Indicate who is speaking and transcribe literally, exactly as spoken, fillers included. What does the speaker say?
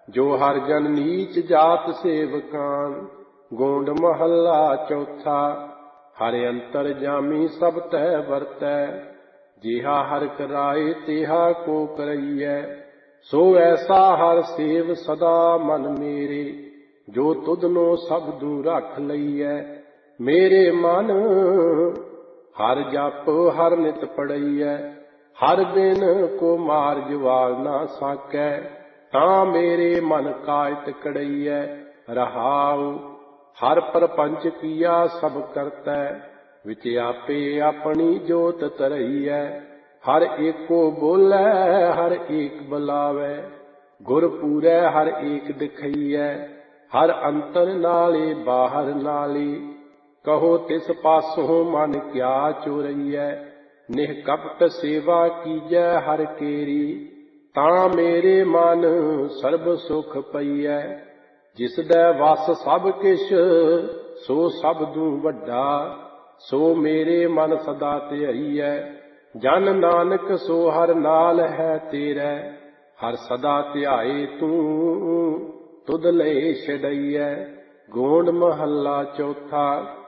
Speaker 1: जो हर जन नीच जात सेवकान। गोंड महला चौथा। हर अंतर जामी सब तह वरतै। जिहा हर कराए तिहा को करैयै। सो ऐसा हर सेव सदा मन मेरे। जो तुधनो सबदू रख लईयै। मेरे मन हर जप हर नित पढ़ैयै। हर दिन को मार्ग वाल ना साकै। तां मेरे मन कायत कड़ैयै। रहाउ हर प्रपंच किया सब करतै। विच आपे अपनी जोत तरैयै। हर एको बोलै हर एक बुलावै। गुर पूरै हर एक दिखैयै। हर अंतर नाले बाहर नाले। कहो तिस पासों मन क्या चोरैयै। निहकपट सेवा कीजै हर केरी। तां मेरे मन सर्ब सुख पईयै। जिस दै वस सब किश सो सबदू वड्डा। सो मेरे मन सदा ध्याईयै। जन नानक सो हर नाल है तेरै। हर सदा ध्याए तू तुध लए छड़ैयै। गोंड महला चौथा।